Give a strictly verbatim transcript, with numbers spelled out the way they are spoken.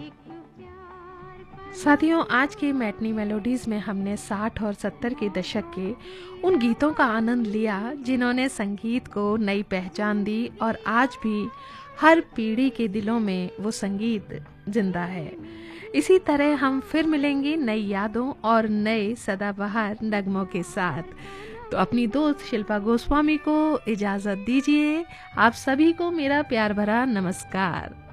साथियों, आज की मैटनी मेलोडीज़ में हमने साठ और सत्तर के दशक के उन गीतों का आनंद लिया जिन्होंने संगीत को नई पहचान दी और आज भी हर पीढ़ी के दिलों में वो संगीत जिंदा है। इसी तरह हम फिर मिलेंगे नई यादों और नए सदाबहार नगमों के साथ। तो अपनी दोस्त शिल्पा गोस्वामी को इजाज़त दीजिए। आप सभी को मेरा प्यार भरा नमस्कार।